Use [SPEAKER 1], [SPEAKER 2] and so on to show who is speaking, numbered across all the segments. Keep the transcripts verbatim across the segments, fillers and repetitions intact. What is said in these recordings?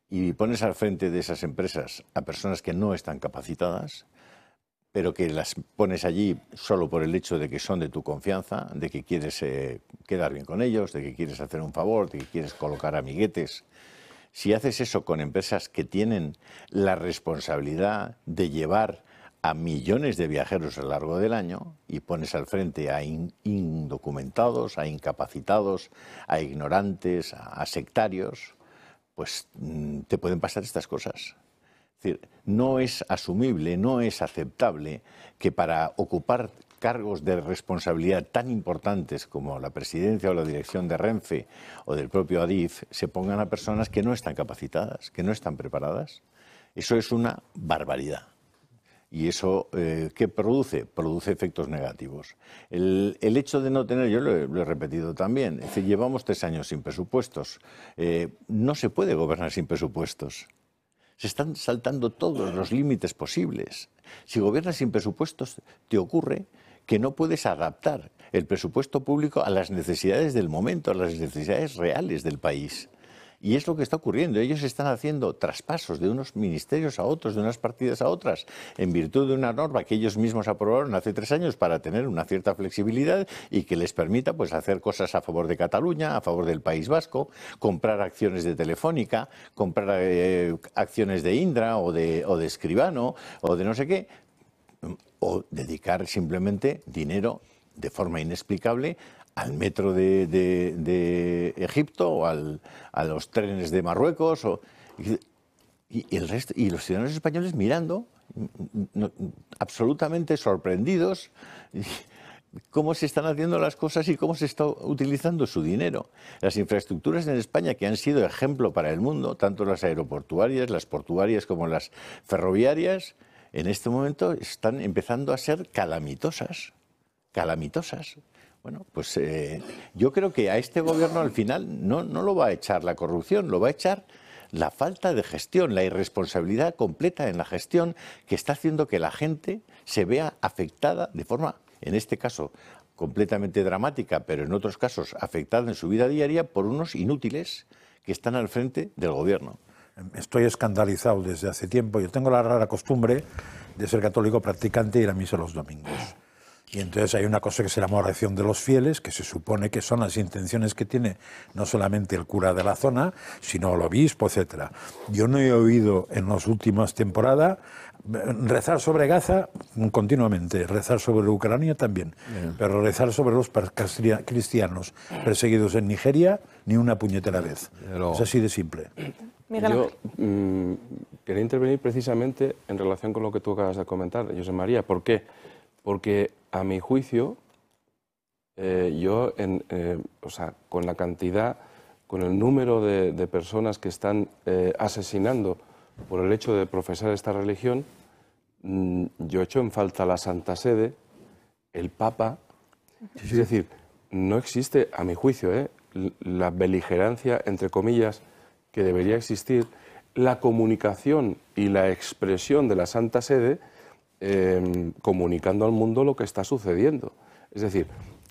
[SPEAKER 1] y pones al frente de esas empresas a personas que no están capacitadas, pero que las pones allí solo por el hecho de que son de tu confianza, de que quieres eh, quedar bien con ellos, de que quieres hacer un favor, de que quieres colocar amiguetes. Si haces eso con empresas que tienen la responsabilidad de llevar a millones de viajeros a lo largo del año y pones al frente a in, indocumentados, a incapacitados, a ignorantes, a, a sectarios, pues mmm, te pueden pasar estas cosas. Es decir, no es asumible, no es aceptable que para ocupar cargos de responsabilidad tan importantes como la presidencia o la dirección de Renfe o del propio Adif se pongan a personas que no están capacitadas, que no están preparadas. Eso es una barbaridad. Y eso, eh, ¿qué produce? Produce efectos negativos. El, el hecho de no tener, yo lo he, lo he repetido también, es decir, llevamos tres años sin presupuestos. Eh, no se puede gobernar sin presupuestos. Se están saltando todos los límites posibles. Si gobiernas sin presupuestos, te ocurre que no puedes adaptar el presupuesto público a las necesidades del momento, a las necesidades reales del país. Y es lo que está ocurriendo. Ellos están haciendo traspasos de unos ministerios a otros, de unas partidas a otras, en virtud de una norma que ellos mismos aprobaron hace tres años para tener una cierta flexibilidad y que les permita pues, hacer cosas a favor de Cataluña, a favor del País Vasco, comprar acciones de Telefónica, comprar eh, acciones de Indra o de, o de Escribano o de no sé qué, o dedicar simplemente dinero de forma inexplicable al metro de, de, de Egipto o al, a los trenes de Marruecos o, y, y, el resto, y los ciudadanos españoles mirando no, absolutamente sorprendidos cómo se están haciendo las cosas y cómo se está utilizando su dinero. Las infraestructuras en España que han sido ejemplo para el mundo, tanto las aeroportuarias, las portuarias como las ferroviarias, en este momento están empezando a ser calamitosas, calamitosas. Bueno, pues eh, yo creo que a este gobierno al final no, no lo va a echar la corrupción, lo va a echar la falta de gestión, la irresponsabilidad completa en la gestión que está haciendo que la gente se vea afectada de forma, en este caso, completamente dramática, pero en otros casos afectada en su vida diaria por unos inútiles que están al frente del gobierno.
[SPEAKER 2] Estoy escandalizado desde hace tiempo. Yo tengo la rara costumbre de ser católico practicante y ir a misa los domingos. Y entonces hay una cosa que se llama oración de los fieles, que se supone que son las intenciones que tiene no solamente el cura de la zona, sino el obispo, etcétera. Yo no he oído en las últimas temporadas rezar sobre Gaza continuamente, rezar sobre Ucrania también, Bien. pero rezar sobre los cristianos perseguidos en Nigeria ni una puñetera vez. Pero... es así de simple.
[SPEAKER 3] Yo mmm, quería intervenir precisamente en relación con lo que tú acabas de comentar, José María. ¿Por qué? Porque a mi juicio, eh, yo, en, eh, o sea, con la cantidad, con el número de, de personas que están eh, asesinando por el hecho de profesar esta religión, mmm, yo echo en falta la Santa Sede, el Papa. Es decir, no existe, a mi juicio, eh, la beligerancia, entre comillas, que debería existir, la comunicación y la expresión de la Santa Sede, Eh, comunicando al mundo lo que está sucediendo. Es decir,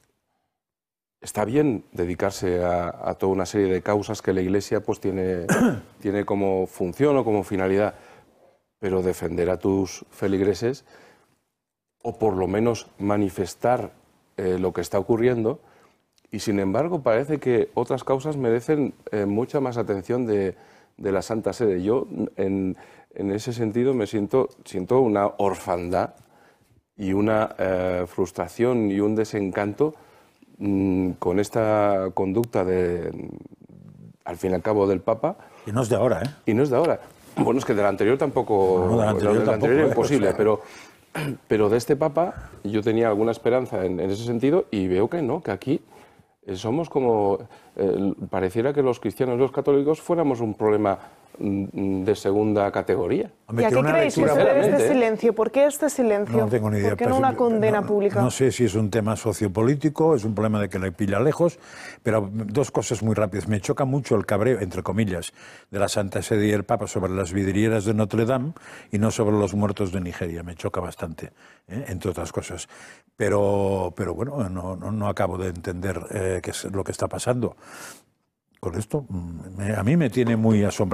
[SPEAKER 3] está bien dedicarse a, a toda una serie de causas que la Iglesia pues, tiene, tiene como función o como finalidad, pero defender a tus feligreses o por lo menos manifestar eh, lo que está ocurriendo, y sin embargo parece que otras causas merecen eh, mucha más atención de, de la Santa Sede. Yo en En ese sentido me siento, siento una orfandad y una eh, frustración y un desencanto mmm, con esta conducta de, al fin y al cabo, del Papa.
[SPEAKER 2] Y no es de ahora, ¿eh?
[SPEAKER 3] Y no es de ahora. Bueno, es que del anterior tampoco,
[SPEAKER 2] no, del anterior,
[SPEAKER 3] del
[SPEAKER 2] tampoco,
[SPEAKER 3] anterior era
[SPEAKER 2] ¿eh?
[SPEAKER 3] imposible,
[SPEAKER 2] O sea...
[SPEAKER 3] pero, pero de este Papa yo tenía alguna esperanza en, en ese sentido y veo que no, que aquí somos como, eh, pareciera que los cristianos y los católicos fuéramos un problema de segunda categoría.
[SPEAKER 4] ¿Y a qué creéis suceder este silencio? ¿Por qué este silencio?
[SPEAKER 2] No tengo ni idea.
[SPEAKER 4] ¿Por qué no una condena
[SPEAKER 2] no,
[SPEAKER 4] pública?
[SPEAKER 2] No sé si es un tema sociopolítico, es un problema de que le pilla lejos, pero dos cosas muy rápidas. Me choca mucho el cabreo, entre comillas, de la Santa Sede y el Papa sobre las vidrieras de Notre Dame y no sobre los muertos de Nigeria. Me choca bastante, ¿eh? entre otras cosas. Pero, pero bueno, no, no, no acabo de entender eh, qué es lo que está pasando. Con esto, me, a mí me tiene muy asombrado.